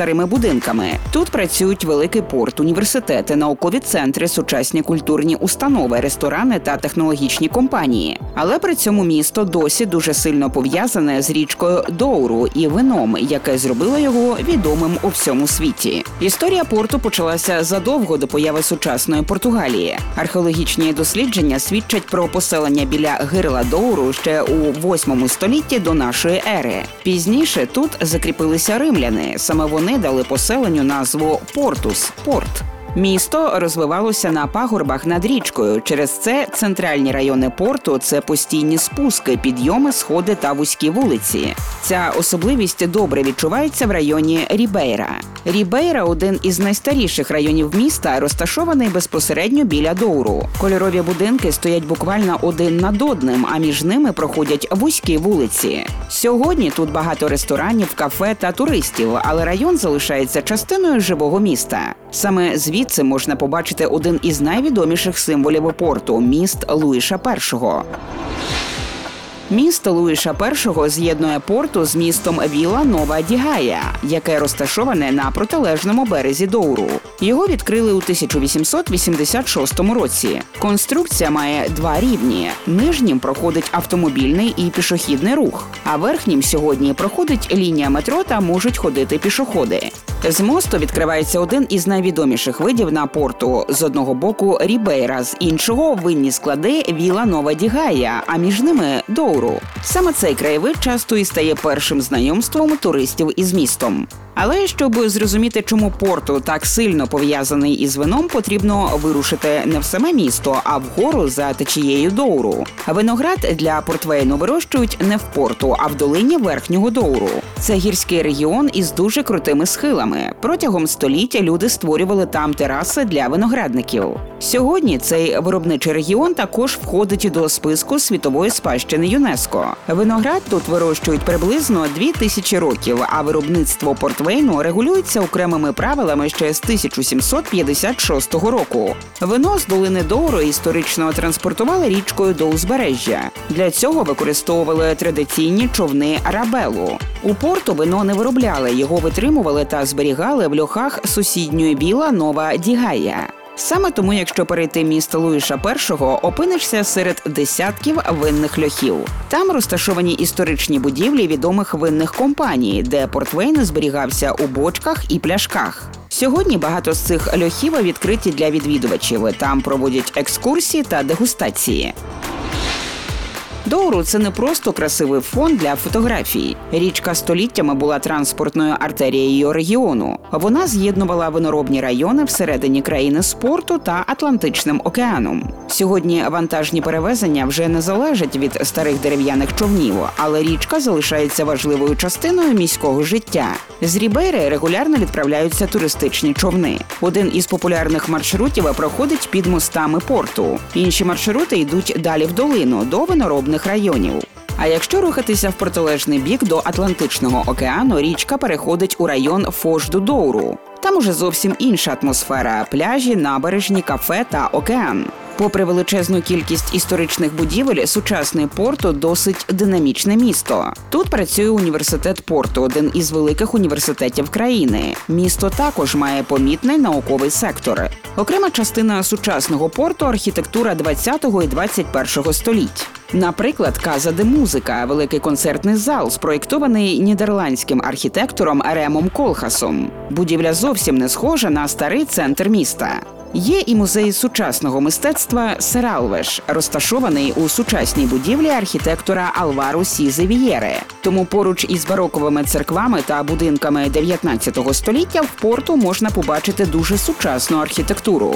старими будинками. Тут працюють великий порт, університети, наукові центри, сучасні культурні установи, ресторани та технологічні компанії. Але при цьому місто досі дуже сильно пов'язане з річкою Доуру і вином, яке зробило його відомим у всьому світі. Історія порту почалася задовго до появи сучасної Португалії. Археологічні дослідження свідчать про поселення біля гирла Доуру ще у 8 столітті до нашої ери. Пізніше тут закріпилися римляни. Саме вони дали поселенню назву Портус – порт. Місто розвивалося на пагорбах над річкою. Через це центральні райони порту – це постійні спуски, підйоми, сходи та вузькі вулиці. Ця особливість добре відчувається в районі Рібейра. Рібейра – один із найстаріших районів міста, розташований безпосередньо біля Доуру. Кольорові будинки стоять буквально один над одним, а між ними проходять вузькі вулиці. Сьогодні тут багато ресторанів, кафе та туристів, але район залишається частиною живого міста. Саме звідси можна побачити один із найвідоміших символів порту – міст Луїша І. Міст Луїша І з'єднує порту з містом Віла Нова ді Гая, яке розташоване на протилежному березі Доуру. Його відкрили у 1886 році. Конструкція має два рівні. Нижнім проходить автомобільний і пішохідний рух, а верхнім сьогодні проходить лінія метро та можуть ходити пішоходи. З мосту відкривається один із найвідоміших видів на порту. З одного боку Рібейра, з іншого винні склади Віла Нова ді Гая, а між ними Доуру. Саме цей краєвид часто і стає першим знайомством туристів із містом. Але щоб зрозуміти, чому порту так сильно пов'язаний із вином, потрібно вирушити не в саме місто, а вгору за течією Доуру. Виноград для портвейну вирощують не в порту, а в долині Верхнього Доуру. Це гірський регіон із дуже крутими схилами. Протягом століття люди створювали там тераси для виноградників. Сьогодні цей виробничий регіон також входить до списку світової спадщини ЮНЕСКО. Виноград тут вирощують приблизно 2000 років, а виробництво портвейну регулюється окремими правилами ще з 1756 року. Вино з долини Доуру історично транспортували річкою до узбережжя. Для цього використовували традиційні човни арабелу. У порту вино не виробляли, його витримували та зберігали в льохах сусідньої Віла Нова ді Гая. Саме тому, якщо перейти міст Луїша І, опинишся серед десятків винних льохів. Там розташовані історичні будівлі відомих винних компаній, де портвейн зберігався у бочках і пляшках. Сьогодні багато з цих льохів відкриті для відвідувачів. Там проводять екскурсії та дегустації. Доуру – це не просто красивий фон для фотографій. Річка століттями була транспортною артерією регіону. Вона з'єднувала виноробні райони всередині країни з порту та Атлантичним океаном. Сьогодні вантажні перевезення вже не залежать від старих дерев'яних човнів, але річка залишається важливою частиною міського життя. З Рібейри регулярно відправляються туристичні човни. Один із популярних маршрутів проходить під мостами порту. Інші маршрути йдуть далі в долину, до виноробних районів. А якщо рухатися в протилежний бік до Атлантичного океану, річка переходить у район Фош-ду-Доуру. Там уже зовсім інша атмосфера – пляжі, набережні, кафе та океан. Попри величезну кількість історичних будівель, сучасний порту – досить динамічне місто. Тут працює університет порту, один із великих університетів країни. Місто також має помітний науковий сектор. Окрема частина сучасного порту – архітектура 20-го і 21-го століть. Наприклад, Каза де Музика – великий концертний зал, спроєктований нідерландським архітектором Ремом Колхасом. Будівля зовсім не схожа на старий центр міста. Є і музей сучасного мистецтва Сералвеш, розташований у сучасній будівлі архітектора Алваро Сізе Вієре. Тому поруч із бароковими церквами та будинками 19 століття в порту можна побачити дуже сучасну архітектуру.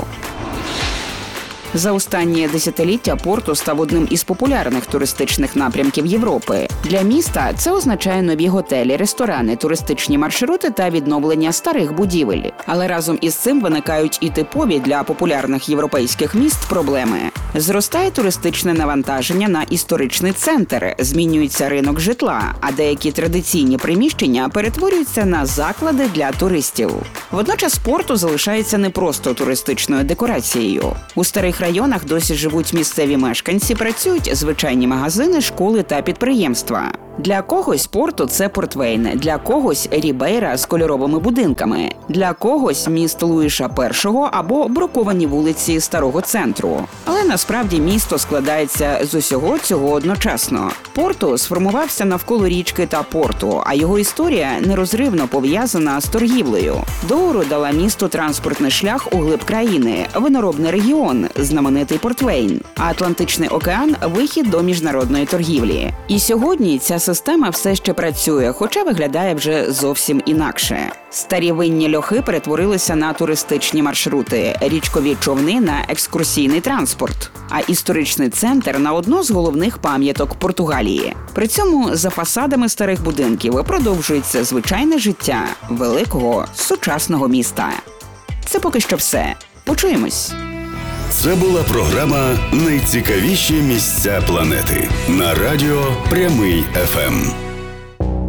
За останні десятиліття Порту став одним із популярних туристичних напрямків Європи. Для міста це означає нові готелі, ресторани, туристичні маршрути та відновлення старих будівель. Але разом із цим виникають і типові для популярних європейських міст проблеми. Зростає туристичне навантаження на історичний центр, змінюється ринок житла, а деякі традиційні приміщення перетворюються на заклади для туристів. Водночас Порту залишається не просто туристичною декорацією. У старих районах досі живуть місцеві мешканці, працюють звичайні магазини, школи та підприємства. Для когось Порту – це Портвейн, для когось Рібейра з кольоровими будинками, для когось місто Луїша І або бруковані вулиці старого центру. Але насправді місто складається з усього цього одночасно. Порту сформувався навколо річки та порту, а його історія нерозривно пов'язана з торгівлею. Доуру дала місту транспортний шлях у глиб країни, виноробний регіон, знаменитий Портвейн, а Атлантичний океан – вихід до міжнародної торгівлі. І сьогодні ця система все ще працює, хоча виглядає вже зовсім інакше. Старі винні льохи перетворилися на туристичні маршрути, річкові човни – на екскурсійний транспорт, а історичний центр – на одну з головних пам'яток Португалії. При цьому за фасадами старих будинків продовжується звичайне життя великого сучасного міста. Це поки що все. Почуємось. Це була програма «Найцікавіші місця планети» на радіо Прямий ФМ.